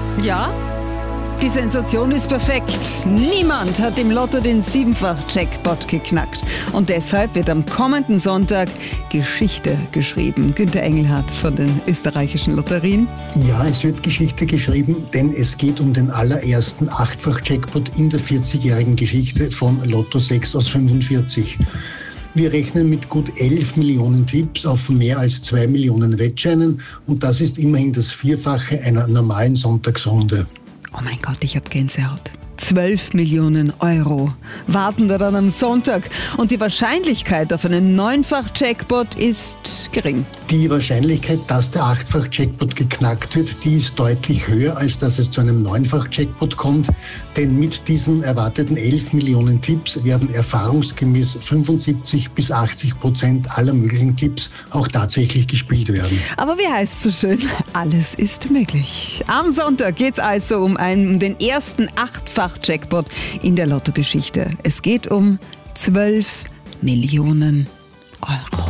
Ja, die Sensation ist perfekt. Niemand hat im Lotto den 7-fach-Jackpot geknackt. Und deshalb wird am kommenden Sonntag Geschichte geschrieben. Günther Engelhardt von den österreichischen Lotterien. Ja, es wird Geschichte geschrieben, denn es geht um den allerersten 8-fach-Jackpot in der 40-jährigen Geschichte von Lotto 6 aus 45. Wir rechnen mit gut 11 Millionen Tipps auf mehr als 2 Millionen Wettscheinen und das ist immerhin das Vierfache einer normalen Sonntagsrunde. Oh mein Gott, ich habe Gänsehaut. 12 Millionen Euro warten da dann am Sonntag. Und die Wahrscheinlichkeit auf einen 9-fach-Jackpot ist gering. Die Wahrscheinlichkeit, dass der 8-fach-Jackpot geknackt wird, die ist deutlich höher, als dass es zu einem 9-fach-Jackpot kommt. Denn mit diesen erwarteten 11 Millionen Tipps werden erfahrungsgemäß 75-80% aller möglichen Tipps auch tatsächlich gespielt werden. Aber wie heißt es so schön? Alles ist möglich. Am Sonntag geht es also um den ersten 8-fach-Jackpot in der Lottogeschichte. Es geht um 12 Millionen Euro.